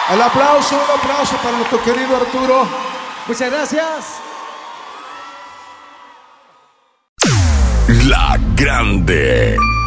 Un aplauso para nuestro querido Arturo. Muchas gracias. La Grande.